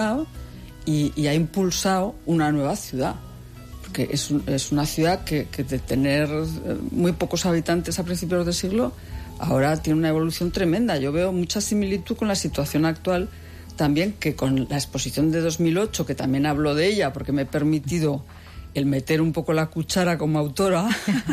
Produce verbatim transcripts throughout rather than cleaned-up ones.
y, y ha impulsado una nueva ciudad. Porque es, un, es una ciudad que, que de tener muy pocos habitantes a principios del siglo, ahora tiene una evolución tremenda. Yo veo mucha similitud con la situación actual también, que con la exposición de dos mil ocho, que también hablo de ella porque me he permitido el meter un poco la cuchara como autora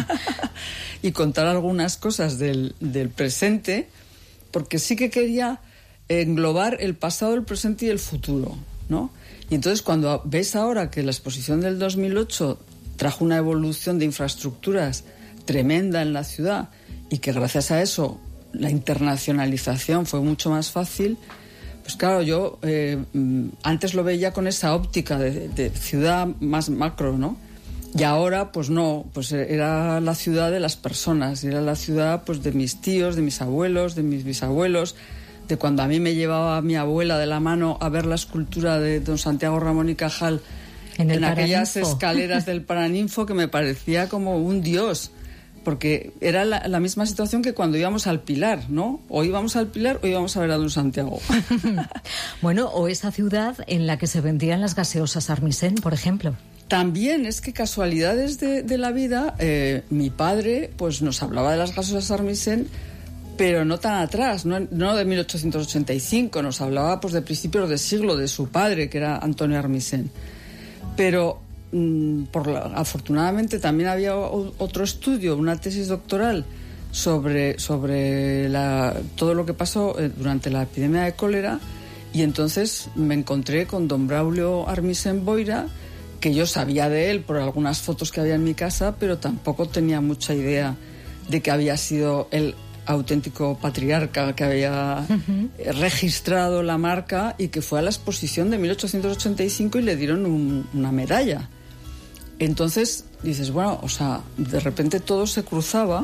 y contar algunas cosas del, del presente, porque sí que quería englobar el pasado, el presente y el futuro, ¿no? Y entonces cuando ves ahora que la exposición del dos mil ocho trajo una evolución de infraestructuras tremenda en la ciudad y que gracias a eso la internacionalización fue mucho más fácil, pues claro, yo eh, antes lo veía con esa óptica de, de ciudad más macro, ¿no? Y ahora, pues no, pues era la ciudad de las personas, era la ciudad pues de mis tíos, de mis abuelos, de mis bisabuelos, de cuando a mí me llevaba mi abuela de la mano a ver la escultura de don Santiago Ramón y Cajal en, en aquellas escaleras del Paraninfo, que me parecía como un dios. Porque era la, la misma situación que cuando íbamos al Pilar, ¿no? O íbamos al Pilar o íbamos a ver a don Santiago. Bueno, o esa ciudad en la que se vendían las gaseosas Armisen, por ejemplo. También es que casualidades de, de la vida, eh, mi padre pues nos hablaba de las gaseosas Armisen, pero no tan atrás, no, no de mil ochocientos ochenta y cinco, nos hablaba pues de principios de siglo, de su padre, que era Antonio Armisen. Pero Por la, afortunadamente también había otro estudio, una tesis doctoral sobre, sobre la, todo lo que pasó durante la epidemia de cólera, y entonces me encontré con don Braulio Armisen Boira, que yo sabía de él por algunas fotos que había en mi casa, pero tampoco tenía mucha idea de que había sido el auténtico patriarca que había uh-huh. registrado la marca y que fue a la exposición de mil ochocientos ochenta y cinco y le dieron un, una medalla. Entonces dices, bueno, o sea, de repente todo se cruzaba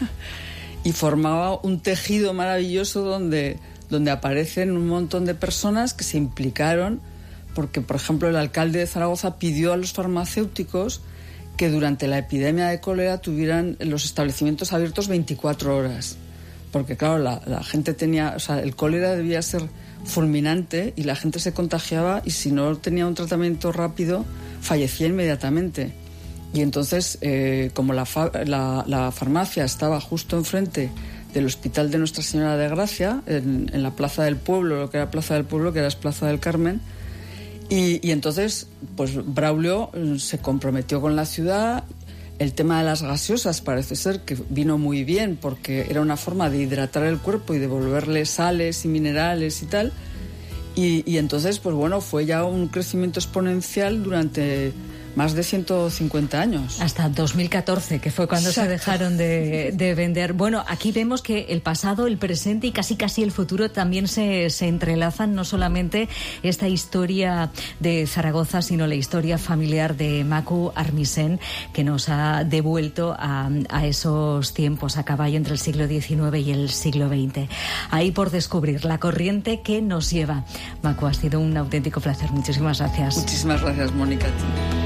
y formaba un tejido maravilloso donde, donde aparecen un montón de personas que se implicaron, porque, por ejemplo, el alcalde de Zaragoza pidió a los farmacéuticos que durante la epidemia de cólera tuvieran los establecimientos abiertos veinticuatro horas. Porque, claro, la, la gente tenía... O sea, el cólera debía ser fulminante y la gente se contagiaba y si no tenía un tratamiento rápido fallecía inmediatamente. Y entonces, eh, como la, fa- la, la farmacia estaba justo enfrente del Hospital de Nuestra Señora de Gracia, en, en la Plaza del Pueblo, lo que era Plaza del Pueblo, que era Plaza del Carmen, y, y entonces, pues Braulio se comprometió con la ciudad. El tema de las gaseosas parece ser que vino muy bien porque era una forma de hidratar el cuerpo y devolverle sales y minerales y tal. Y, y entonces, pues bueno, fue ya un crecimiento exponencial durante más de ciento cincuenta años. Hasta dos mil catorce, que fue cuando Exacto. se dejaron de, de vender. Bueno, aquí vemos que el pasado, el presente y casi casi el futuro también se, se entrelazan. No solamente esta historia de Zaragoza, sino la historia familiar de Macu Armisen, que nos ha devuelto a, a esos tiempos a caballo entre el siglo diecinueve y el siglo veinte. Ahí por descubrir la corriente que nos lleva. Macu, ha sido un auténtico placer. Muchísimas gracias. Muchísimas gracias, Mónica.